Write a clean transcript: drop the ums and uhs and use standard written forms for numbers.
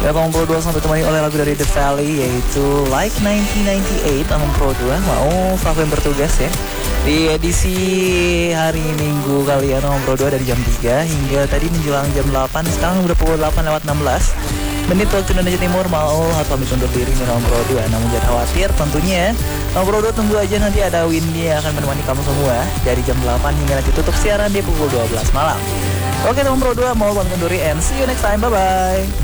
Nomor Pro 2 sampai temani oleh lagu dari The Valley yaitu Like 1998. Nomor Pro 2 mau Fakwen bertugas ya di edisi hari Minggu kali ya, Nomor Pro 2 dari jam 3 hingga tadi menjelang jam 8. Sekarang udah pukul 8:16 waktu Indonesia Timur. Mau harus pamit undur diri nih Nomor Pro 2. Namun jangan khawatir tentunya ya, Nomor Pro 2 tunggu aja, nanti ada Windy yang akan menemani kamu semua dari jam 8 hingga nanti tutup siaran di pukul 12 malam. Oke Nomor Pro 2 mau pamit undur diri and see you next time, bye bye.